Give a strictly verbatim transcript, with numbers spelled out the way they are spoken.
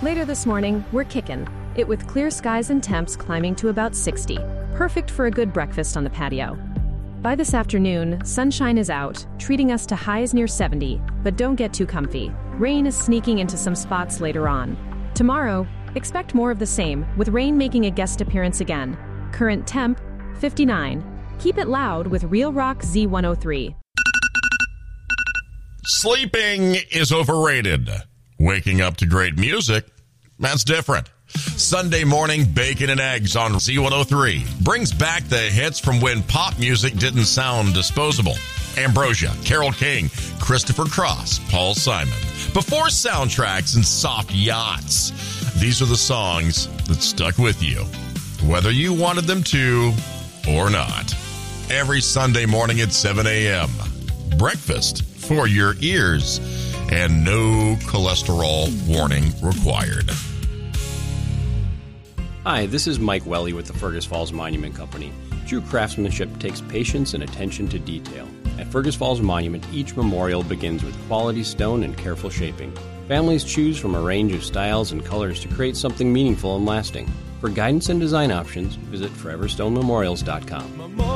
Later this morning, we're kicking it with clear skies and temps climbing to about sixty. Perfect for a good breakfast on the patio. By this afternoon, sunshine is out, treating us to highs near seventy, but don't get too comfy. Rain is sneaking into some spots later on. Tomorrow, expect more of the same, with rain making a guest appearance again. Current temp, fifty-nine. Keep it loud with Real Rock Z one oh three. Sleeping is overrated. Waking up to great music, that's different. Sunday morning bacon and eggs on Z one oh three brings back the hits from when pop music didn't sound disposable. Ambrosia, Carole King, Christopher Cross, Paul Simon. Before soundtracks and soft yachts, these are the songs that stuck with you, whether you wanted them to or not. Every Sunday morning at seven a.m. Breakfast for your ears, and no cholesterol warning required. Hi, this is Mike Welly with the Fergus Falls Monument Company. True craftsmanship takes patience and attention to detail. At Fergus Falls Monument, each memorial begins with quality stone and careful shaping. Families choose from a range of styles and colors to create something meaningful and lasting. For guidance and design options, visit forever stone memorials dot com.